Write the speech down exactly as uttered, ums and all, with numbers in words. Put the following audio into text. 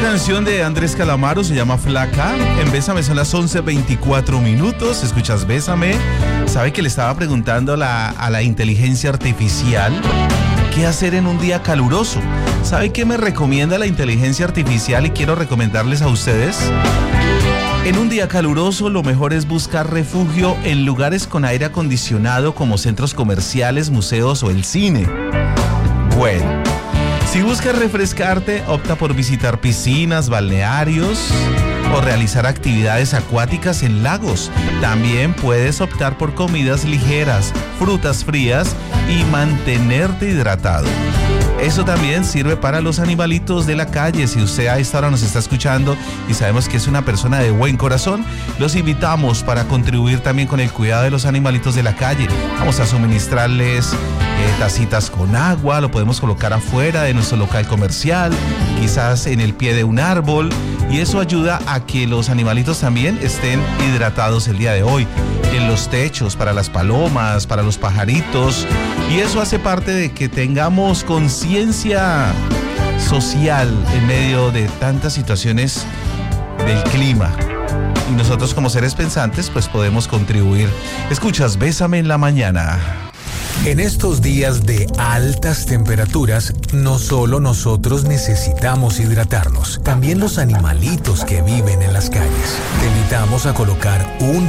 canción de Andrés Calamaro se llama Flaca. En Bésame son las once veinticuatro minutos. Escuchas Bésame. ¿Sabe que le estaba preguntando a la, a la inteligencia artificial qué hacer en un día caluroso? ¿Sabe qué me recomienda la inteligencia artificial y quiero recomendarles a ustedes? En un día caluroso lo mejor es buscar refugio en lugares con aire acondicionado como centros comerciales, museos o el cine. Bueno, si buscas refrescarte, opta por visitar piscinas, balnearios o realizar actividades acuáticas en lagos. También puedes optar por comidas ligeras, frutas frías y mantenerte hidratado. Eso también sirve para los animalitos de la calle. Si usted a esta hora nos está escuchando y sabemos que es una persona de buen corazón, los invitamos para contribuir también con el cuidado de los animalitos de la calle. Vamos a suministrarles eh, tacitas con agua, lo podemos colocar afuera de nuestro local comercial, quizás en el pie de un árbol, y eso ayuda a que los animalitos también estén hidratados el día de hoy. En los techos, para las palomas, para los pajaritos, y eso hace parte de que tengamos conciencia social en medio de tantas situaciones del clima, y nosotros como seres pensantes pues podemos contribuir. Escuchas Bésame en la mañana. En estos días de altas temperaturas, no solo nosotros necesitamos hidratarnos, también los animalitos que viven en las calles. Te invitamos a colocar un